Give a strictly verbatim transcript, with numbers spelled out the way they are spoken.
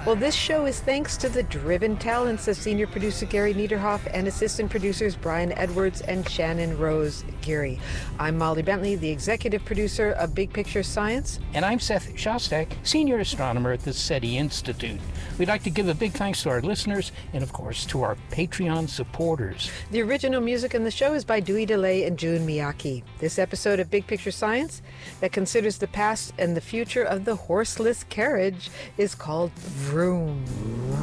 Well, this show is thanks to the driven talents of senior producer Gary Niederhoff and assistant producers Brian Edwards and Shannon Rose Geary. I'm Molly Bentley, the executive producer of Big Picture Science. And I'm Seth Shostak, senior astronomer at the SETI Institute. We'd like to give a big thanks to our listeners and, of course, to our Patreon supporters. The original music in the show is by Dewey DeLay and June Miyake. This episode of Big Picture Science that considers the past and the future of the horseless carriage is called Vroom.